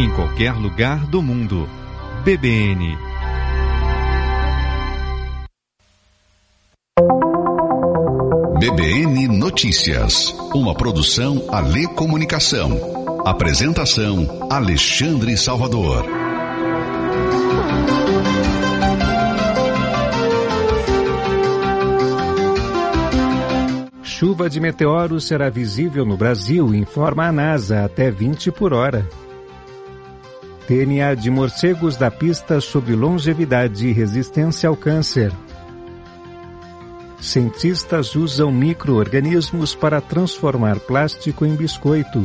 em qualquer lugar do mundo. BBN. BBN Notícias, uma produção Alê Comunicação. Apresentação Alexandre Salvador. Chuva de meteoros será visível no Brasil, informa a NASA, até 20 por hora. DNA de morcegos dá pistas sobre longevidade e resistência ao câncer. Cientistas usam micro-organismos para transformar plástico em biscoito.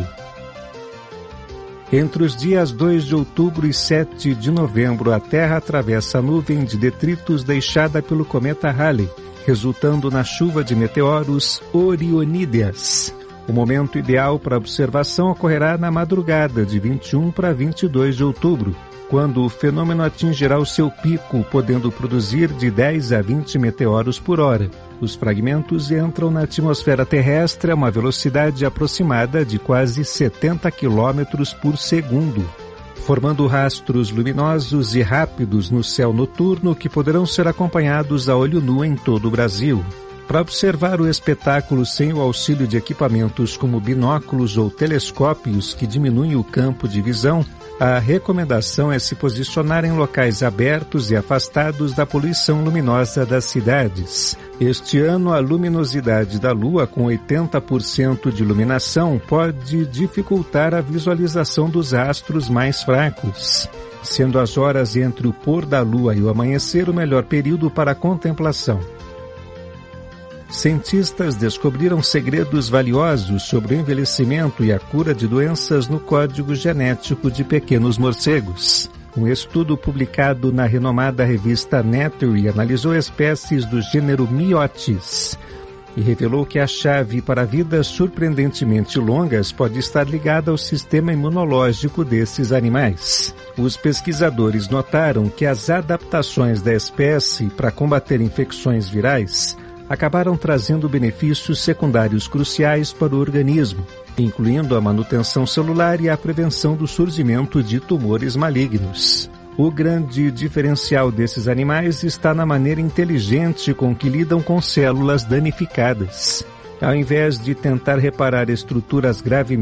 Entre os dias 2 de outubro e 7 de novembro, a Terra atravessa a nuvem de detritos deixada pelo cometa Halley, resultando na chuva de meteoros orionídeas. O momento ideal para observação ocorrerá na madrugada de 21 para 22 de outubro, quando o fenômeno atingirá o seu pico, podendo produzir de 10 a 20 meteoros por hora. Os fragmentos entram na atmosfera terrestre a uma velocidade aproximada de quase 70 km por segundo, formando rastros luminosos e rápidos no céu noturno que poderão ser acompanhados a olho nu em todo o Brasil. Para observar o espetáculo sem o auxílio de equipamentos como binóculos ou telescópios que diminuem o campo de visão, a recomendação é se posicionar em locais abertos e afastados da poluição luminosa das cidades. Este ano, a luminosidade da Lua, com 80% de iluminação, pode dificultar a visualização dos astros mais fracos, sendo as horas entre o pôr da Lua e o amanhecer o melhor período para a contemplação. Cientistas descobriram segredos valiosos sobre o envelhecimento e a cura de doenças no código genético de pequenos morcegos. Um estudo publicado na renomada revista Nature analisou espécies do gênero Myotis e revelou que a chave para vidas surpreendentemente longas pode estar ligada ao sistema imunológico desses animais. Os pesquisadores notaram que as adaptações da espécie para combater infecções virais acabaram trazendo benefícios secundários cruciais para o organismo, incluindo a manutenção celular e a prevenção do surgimento de tumores malignos. O grande diferencial desses animais está na maneira inteligente com que lidam com células danificadas. Ao invés de tentar reparar estruturas gravemente